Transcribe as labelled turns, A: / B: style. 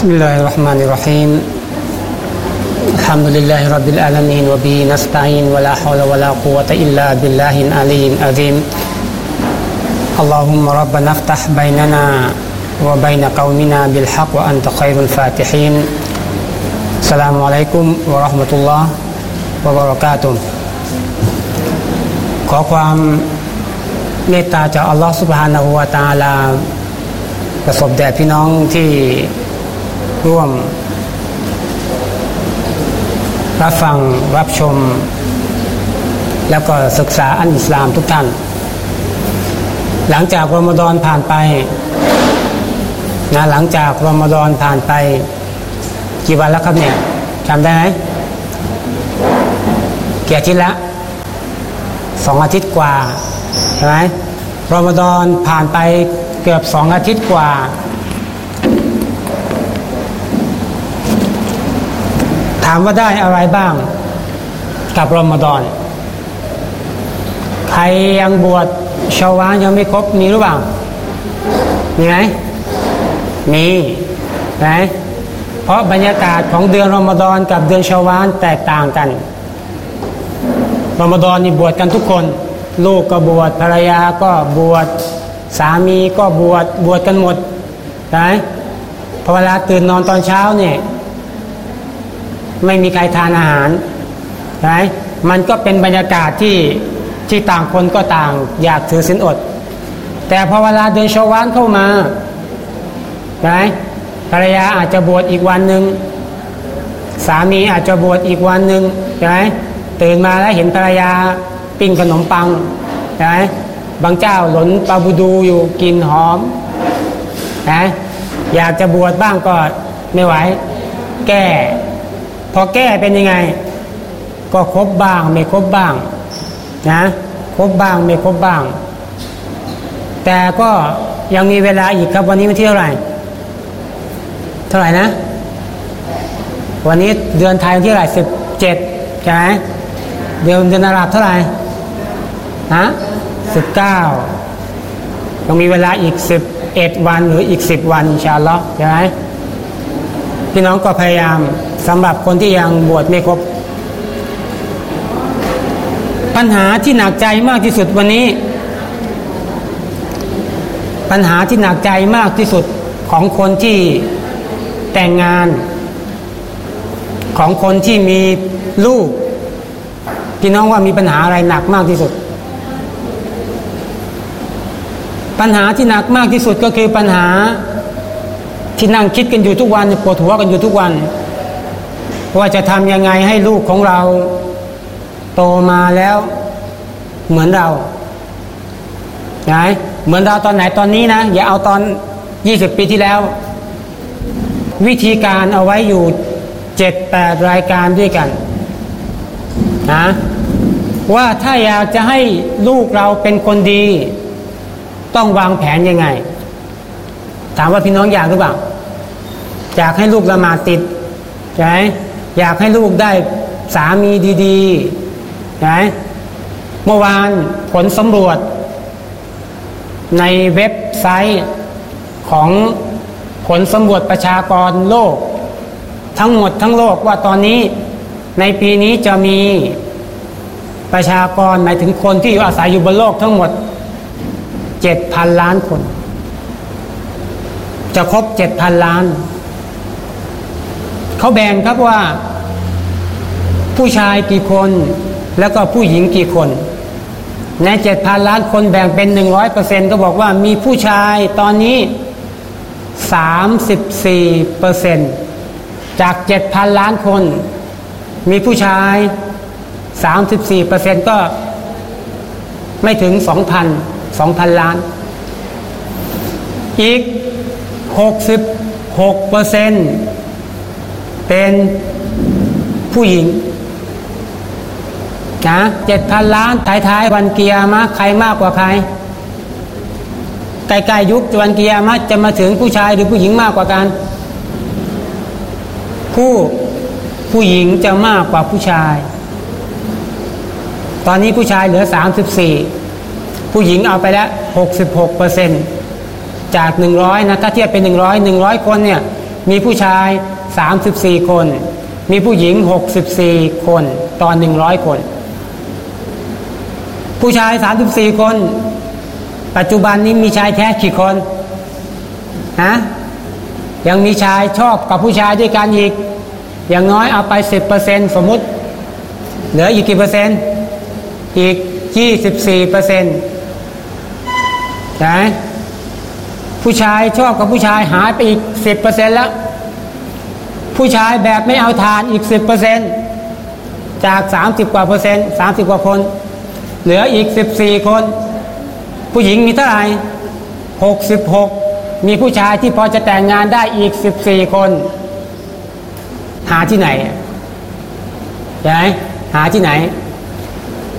A: بسم الله الرحمن الرحيم الحمد لله رب العالمين وبه نستعين ولا حول ولا قوة إلا بالله العلي العظيم اللهم ربنا افتح بيننا وبين قومنا بالحق وأنت خير الفاتحين السلام عليكم ورحمة الله وبركاته ขอความเมตตาจากอัลลอฮฺซุบฮานะฮูวะตะอาลาประสบแด่พี่น้องที่ร่วมรับฟังรับชมแล้วก็ศึกษาอันอิสลามทุกท่านหลังจากรอมฎอนผ่านไปหลังจากรอมฎอนผ่านไปกี่วันแล้วครับเนี่ยจำได้ไหมกี่อาทิตย์ละ2 อาทิตย์กว่าใช่ไหมรอมฎอนผ่านไปเกือบ2 อาทิตย์กว่าถามว่าได้อะไรบ้างกับรอมฎอนใครยังบวชชาวาลยังไม่ครบมีหรือเปล่ามีไหมมีไหมเพราะบรรยากาศของเดือนรอมฎอนกับเดือนชาวาลแตกต่างกันรอมฎอนนี่บวชกันทุกคนลูกก็บวชภรรยาก็บวชสามีก็บวชกันหมดนะพอเวลาตื่นนอนตอนเช้าเนี่ยไม่มีใครทานอาหารนะมันก็เป็นบรรยากาศที่ต่างคนก็ต่างอยากถือศีลอดแต่พอเวลาเดือนชาวาลเข้ามานะภรรยาอาจจะบวชอีกวันนึงสามีอาจจะบวชอีกวันนึงใช่ไหมตื่นมาแล้วเห็นภรรยาปิ้งขนมปังใช่ไหมบางเจ้าหลนปลาบูดูอยู่กินหอมนะอยากจะบวชบ้างก็ไม่ไหวแก้พอแก้เป็นยังไงก็ครบบ้างไม่ครบบ้างนะครบบ้างไม่ครบบ้างแต่ก็ยังมีเวลาอีกครับวันนี้วันที่เท่าไหร่นะวันนี้เดือนไทยวันที่เท่าไหร่17ใช่ไหมเดือนอาหรับเท่าไหร่19ยังมีเวลาอีก11 วันหรืออีก10 วันอินชาอัลลอฮ์ใช่ไหมพี่น้องก็พยายามสำหรับคนที่ยังบวชไม่ครบปัญหาที่หนักใจมากที่สุดวันนี้ปัญหาที่หนักใจมากที่สุดของคนที่แต่งงานของคนที่มีลูกพี่น้องว่ามีปัญหาอะไรหนักมากที่สุดปัญหาที่หนักมากที่สุดก็คือปัญหาที่นั่งคิดกันอยู่ทุกวันปวดหัวกันอยู่ทุกวันว่าจะทำยังไงให้ลูกของเราโตมาแล้วเหมือนเราไหนเหมือนเราตอนไหนตอนนี้นะอย่าเอาตอน20 ปีที่แล้ววิธีการเอาไว้อยู่7-8 รายการด้วยกันนะว่าถ้าอยากจะให้ลูกเราเป็นคนดีต้องวางแผนยังไงถามว่าพี่น้องอยากหรือเปล่าอยากให้ลูกละหมาดติดใช่ไหมอยากให้ลูกได้สามีดีๆใช่ไหมเมื่อวานผลสำรวจในเว็บไซต์ของผลสำรวจประชากรโลกทั้งหมดทั้งโลกว่าตอนนี้ในปีนี้จะมีประชากรหมายถึงคนที่อยู่อาศัยอยู่บนโลกทั้งหมด 7,000 ล้านคนจะครบ 7,000 ล้านเขาแบ่งครับว่าผู้ชายกี่คนแล้วก็ผู้หญิงกี่คนใน 7,000 ล้านคนแบ่งเป็น 100% ก็บอกว่ามีผู้ชายตอนนี้ 34% จาก 7,000 ล้านคนมีผู้ชาย 34% ก็ไม่ถึง 2,000 ล้านอีก 66% เป็นผู้หญิงนะ 7,000 ล้านท้ายๆวันกิยามะห์ใครมากกว่าใครใกล้ๆยุควันกิยามะห์จะมาถึงผู้ชายหรือผู้หญิงมากกว่ากันผู้หญิงจะมากกว่าผู้ชายตอนนี้ผู้ชายเหลือ34ผู้หญิงเอาไปแล้ว 66% จาก100นะถ้าเทียบเป็น100คนเนี่ยมีผู้ชาย34คนมีผู้หญิง64คนต่อ100คนผู้ชาย34คนปัจจุบันนี้มีชายแท้กี่คนฮะยังมีชายชอบกับผู้ชายด้วยกันอีกอย่างน้อยเอาไป 10% สมมุติเหลืออีกกี่เปอร์เซ็นต์อีก 24% นะผู้ชายชอบกับผู้ชายหายไปอีก 10% แล้วผู้ชายแบบไม่เอาทานอีก 10% จาก30 กว่าเปอร์เซ็นต์30 กว่าคนเหลืออีก14คนผู้หญิงมีเท่าไหร่66มีผู้ชายที่พอจะแต่งงานได้อีก14คนหาที่ไหนใช่ไหมหาที่ไหน